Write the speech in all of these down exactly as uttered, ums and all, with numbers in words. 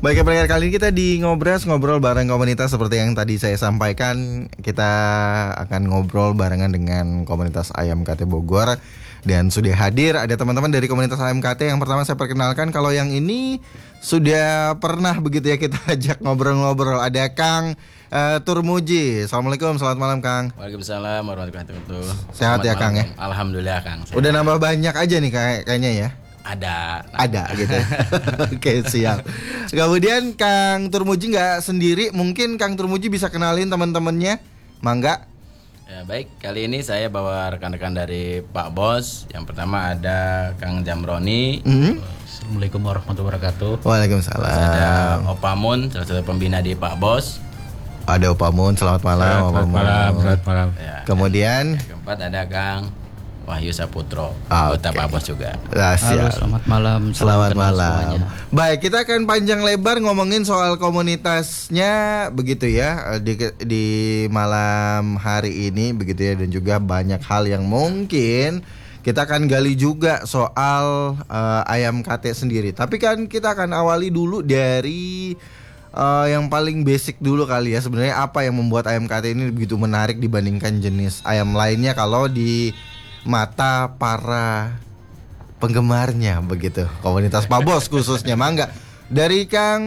Baik, pendengar, kali ini kita di Ngobras, ngobrol bareng komunitas. Seperti yang tadi saya sampaikan, kita akan ngobrol barengan dengan komunitas A Y M K T Bogor. Dan sudah hadir ada teman-teman dari komunitas A Y M K T. Yang pertama saya perkenalkan, kalau yang ini sudah pernah begitu ya kita ajak ngobrol-ngobrol. Ada Kang uh, Turmuji. Assalamualaikum, selamat malam Kang. Waalaikumsalam warahmatullahi wabarakatuh. Sehat ya Kang ya? Alhamdulillah Kang. Udah nambah banyak aja nih kayak kayaknya ya. Ada, ada gitu. Oke, siap. Kemudian Kang Turmuji nggak sendiri, mungkin Kang Turmuji bisa kenalin teman-temannya, mangga. Ya, baik, kali ini saya bawa rekan-rekan dari Pak Bos. Yang pertama ada Kang Jamroni. Mm-hmm. Assalamualaikum warahmatullahi wabarakatuh. Waalaikumsalam. Terus ada Opamun, salah satu pembina di Pak Bos. Ada Opamun, selamat malam. Selamat malam, selamat malam. Ya, Kemudian yang keempat ada Kang Wahyu Saputro, ah, anggota okay. Pak Bos juga. Ah, Halo, selamat malam. Selamat malam. Semuanya. Baik, kita akan panjang lebar ngomongin soal komunitasnya begitu ya di, di malam hari ini begitu ya, dan juga banyak hal yang mungkin kita akan gali juga soal uh, A Y M K T sendiri. Tapi kan kita akan awali dulu dari uh, yang paling basic dulu kali ya. Sebenarnya apa yang membuat A Y M K T ini begitu menarik dibandingkan jenis ayam lainnya kalau di mata para penggemarnya begitu, komunitas Pak Bos khususnya. Mangga dari Kang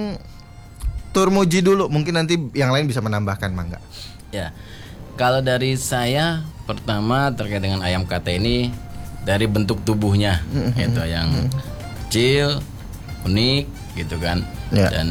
Turmuji dulu, mungkin nanti yang lain bisa menambahkan. Mangga. Ya, kalau dari saya pertama terkait dengan ayam K T ini dari bentuk tubuhnya, itu yang kecil, unik gitu kan, ya. Dan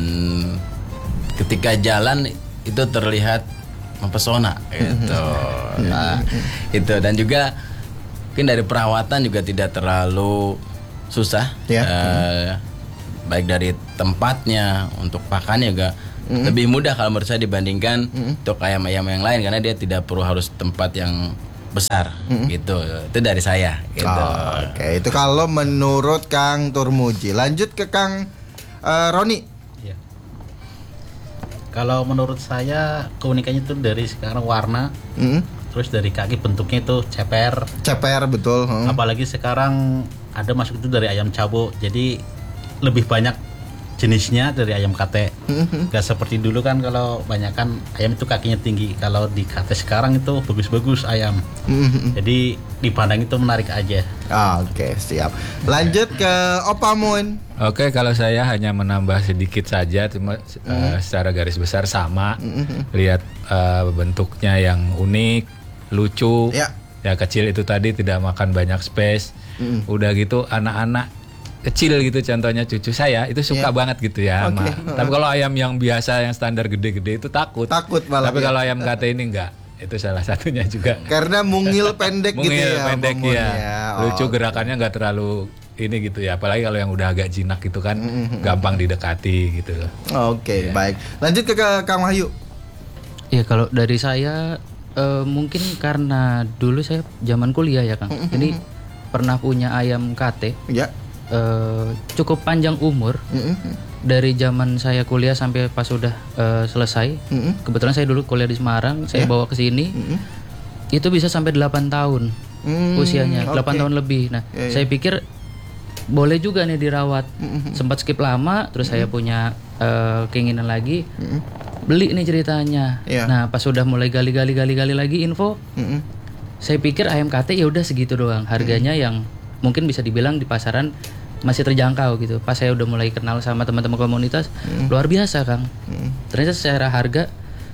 ketika jalan itu terlihat mempesona gitu. Nah, itu dan juga mungkin dari perawatan juga tidak terlalu susah, ya. uh, baik dari tempatnya untuk pakannya juga mm-hmm. lebih mudah kalau menurut saya dibandingkan mm-hmm. untuk ayam-ayam yang lain, karena dia tidak perlu harus tempat yang besar mm-hmm. gitu. Itu dari saya gitu. Oh, oke, okay. Itu kalau menurut Kang Turmuji. Lanjut ke Kang uh, Roni. Ya. Kalau menurut saya keunikannya itu dari sekarang warna. Mm-hmm. Terus dari kaki bentuknya itu ceper. Ceper, betul. Hmm. Apalagi sekarang ada masuk itu dari ayam cabo. Jadi lebih banyak jenisnya dari ayam K T. Hmm. Gak seperti dulu kan, kalau banyak kan ayam itu kakinya tinggi. Kalau di K T sekarang itu bagus-bagus ayam. Hmm. Jadi dipandang itu menarik aja. Oh, Oke, okay, siap. Lanjut ke Opamun. Oke, kalau saya hanya menambah sedikit saja, cuma hmm. uh, secara garis besar sama. Hmm. Lihat uh, bentuknya yang unik, lucu, ya. ya kecil itu tadi tidak makan banyak space. Mm. Udah gitu anak-anak kecil gitu, contohnya cucu saya itu suka ya. banget gitu ya. Okay. Sama. Tapi kalau ayam yang biasa yang standar gede-gede itu takut. Takut malah. Tapi ya. kalau ayam K T ini enggak. Itu salah satunya juga. Karena mungil pendek mungil gitu ya. pendek ya. ya. Oh, lucu, okay. Gerakannya enggak terlalu ini gitu ya. Apalagi kalau yang udah agak jinak itu kan mm-hmm. gampang didekati gitu. Oke, okay, ya. Baik. Lanjut ke, ke Kang Wahyu. Ya, kalau dari saya Uh, mungkin karena dulu saya zaman kuliah ya Kang, mm-hmm. jadi pernah punya ayam K T, ya. uh, cukup panjang umur, mm-hmm. dari zaman saya kuliah sampai pas sudah uh, selesai. Mm-hmm. Kebetulan saya dulu kuliah di Semarang, saya yeah. bawa ke sini, mm-hmm. itu bisa sampai delapan tahun mm, usianya, delapan okay. tahun lebih. Nah, yeah, yeah. saya pikir boleh juga nih dirawat. Mm-hmm. Sempat skip lama, terus mm-hmm. saya punya uh, keinginan lagi. Mm-hmm. Beli nih ceritanya. Yeah. Nah, pas sudah mulai gali-gali gali-gali lagi info, mm-hmm. saya pikir ayam K T ya udah segitu doang. Harganya mm-hmm. yang mungkin bisa dibilang di pasaran masih terjangkau gitu. Pas saya udah mulai kenal sama teman-teman komunitas, mm-hmm. luar biasa Kang. Mm-hmm. Ternyata secara harga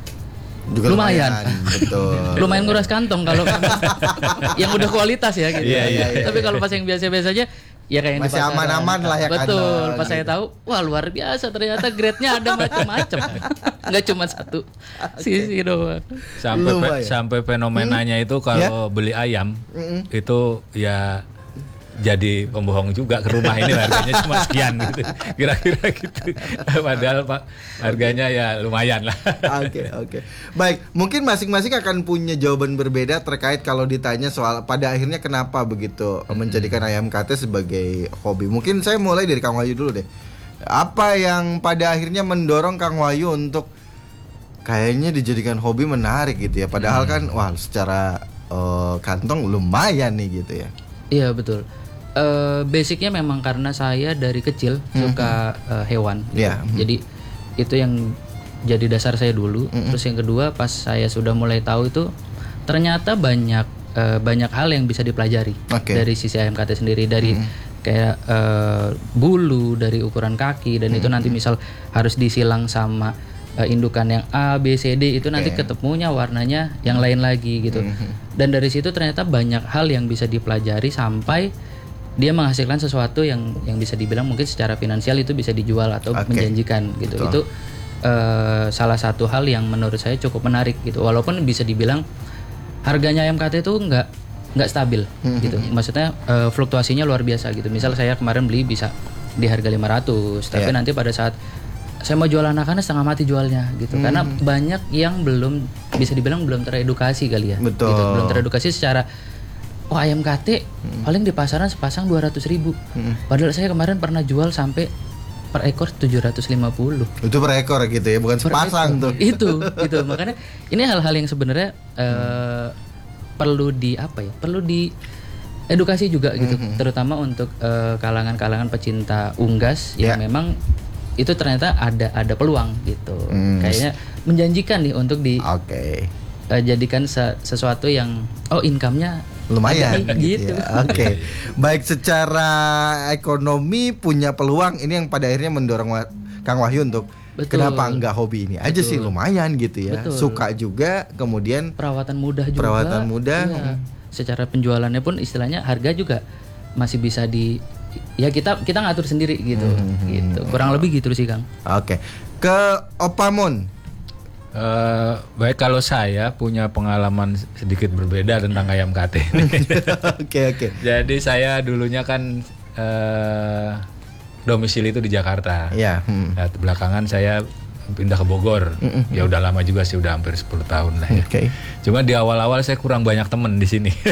juga lumayan, lumayan betul. Lumayan nguras kantong kalau yang udah kualitas ya gitu. Yeah, yeah, yeah, Tapi yeah. kalau pas yang biasa-biasa aja ya kayak masih aman-aman lah ya kan. Betul, pas gitu. Saya tahu, wah luar biasa ternyata grade-nya ada macam-macam. Enggak cuma satu okay. sisi doang. Sampai pe, sampai fenomenanya hmm? itu kalau yeah? beli ayam mm-hmm. itu ya jadi pembohong juga ke rumah ini harganya cuma sekian gitu. Kira-kira gitu. Padahal Pak harganya ya lumayan lah. Oke, okay, oke. Okay. Baik, mungkin masing-masing akan punya jawaban berbeda terkait kalau ditanya soal pada akhirnya kenapa begitu hmm. menjadikan ayam K T sebagai hobi. Mungkin saya mulai dari Kang Wahyu dulu deh. Apa yang pada akhirnya mendorong Kang Wahyu untuk kayaknya dijadikan hobi menarik gitu ya. Padahal hmm. kan wah secara uh, kantong lumayan nih gitu ya. Iya, betul. Eh, basicnya memang karena saya dari kecil suka eh, hewan. Gitu. Ya. Jadi itu yang jadi dasar saya dulu. Terus yang kedua pas saya sudah mulai tahu itu ternyata banyak eh, banyak hal yang bisa dipelajari Oke. dari sisi ayam K T sendiri, dari kayak eh, bulu, dari ukuran kaki, dan itu nanti misal harus disilang sama eh, indukan yang A, B, C, D, itu nanti ketemunya warnanya yang lain lagi gitu. Dan dari situ ternyata banyak hal yang bisa dipelajari sampai dia menghasilkan sesuatu yang yang bisa dibilang mungkin secara finansial itu bisa dijual atau Oke. menjanjikan gitu. Betul. Itu eh, salah satu hal yang menurut saya cukup menarik gitu. Walaupun bisa dibilang harganya ayam K T itu nggak nggak stabil gitu. Maksudnya eh, fluktuasinya luar biasa gitu. Misal saya kemarin beli bisa di harga lima ratus, tapi Iya. nanti pada saat saya mau jual anak-anak setengah mati jualnya gitu. Karena banyak yang belum bisa dibilang belum teredukasi kali ya. Betul. Gitu. Belum teredukasi secara oh ayam K T paling di pasaran sepasang dua ratus ribu. Padahal saya kemarin pernah jual sampai per ekor tujuh ratus lima puluh. Itu per ekor gitu ya, bukan sepasang tuh. Itu, itu makanya ini hal-hal yang sebenarnya eh, perlu di apa ya? Perlu di edukasi juga gitu, terutama untuk eh, kalangan-kalangan pecinta unggas yang Ya. memang itu ternyata ada ada peluang gitu. Hmm. Kayaknya menjanjikan nih untuk di Oke. eh, jadikan se- sesuatu yang oh income-nya Lumayan ada nih, gitu. ya. Oke. Baik secara ekonomi punya peluang, ini yang pada akhirnya mendorong Wa- Kang Wahyu untuk Betul. kenapa enggak hobi ini aja sih, lumayan gitu ya. Betul. Suka juga, kemudian Perawatan mudah juga. Perawatan mudah. Iya. Secara penjualannya pun istilahnya harga juga masih bisa di ya kita kita ngatur sendiri gitu. Gitu. Kurang lebih gitu sih, Kang. oke. Ke Opamon. Eh, baik, kalau saya punya pengalaman sedikit berbeda tentang ayam K T ini. Oke, oke. Jadi saya dulunya kan eh, domisili itu di Jakarta. Ya, hmm. Nah, belakangan saya pindah ke Bogor. Ya udah lama juga sih, udah hampir sepuluh tahun lah ya. Oke. Cuma di awal-awal saya kurang banyak temen di sini.